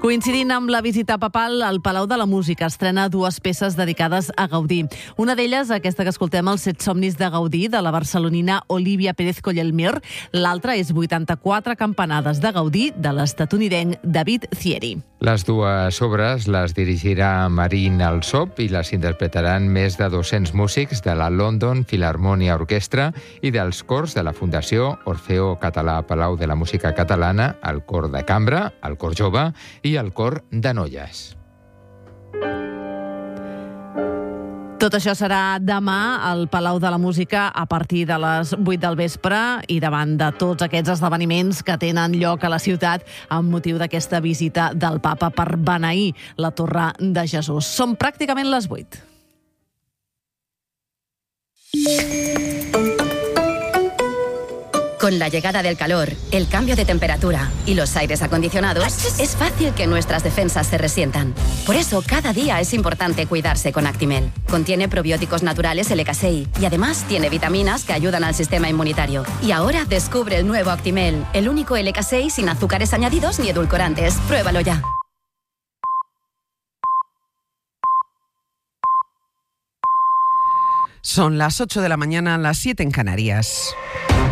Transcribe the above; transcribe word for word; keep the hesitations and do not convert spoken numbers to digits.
Coincidint amb la visita papal, el Palau de la Música estrena dues peces dedicades a Gaudí. Una d'elles, aquesta que escoltem, Els set somnis de Gaudí, de la barcelonina Olivia Pérez Collelmir. L'altra és vuitanta-quatre campanades de Gaudí, de l'estatunidenc David Thierry. Les dues obres les dirigirà Marín Alsop i les interpretaran més de dos-cents músics de la London Philharmonia Orchestra i dels cors de la Fundació Orfeo Català Palau de la Música Catalana, el cor de cambra, el cor jove i el cor de noies. Tot això serà demà al Palau de la Música a partir de les vuit del vespre i davant de tots aquests esdeveniments que tenen lloc a la ciutat amb motiu d'aquesta visita del Papa per beneir la Torre de Jesús. Són pràcticament les vuit. Con la llegada del calor, el cambio de temperatura y los aires acondicionados, es fácil que nuestras defensas se resientan. Por eso, cada día es importante cuidarse con Actimel. Contiene probióticos naturales L K seis y además tiene vitaminas que ayudan al sistema inmunitario. Y ahora descubre el nuevo Actimel, el único L K seis sin azúcares añadidos ni edulcorantes. Pruébalo ya. Son las ocho de la mañana, las siete en Canarias.